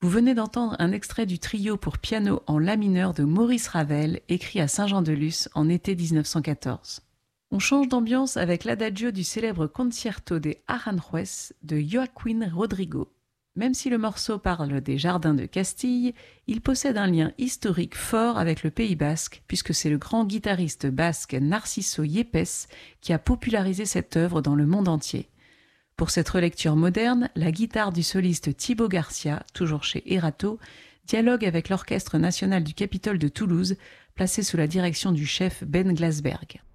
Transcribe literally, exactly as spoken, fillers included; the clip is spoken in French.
Vous venez d'entendre un extrait du trio pour piano en la mineur de Maurice Ravel, écrit à Saint-Jean-de-Luz en été dix-neuf cent quatorze. On change d'ambiance avec l'adagio du célèbre Concierto de Aranjuez de Joaquín Rodrigo. Même si le morceau parle des jardins de Castille, il possède un lien historique fort avec le Pays basque, puisque c'est le grand guitariste basque Narciso Yepes qui a popularisé cette œuvre dans le monde entier. Pour cette relecture moderne, la guitare du soliste Thibaut Garcia, toujours chez Erato, dialogue avec l'Orchestre national du Capitole de Toulouse, placé sous la direction du chef Ben Glasberg.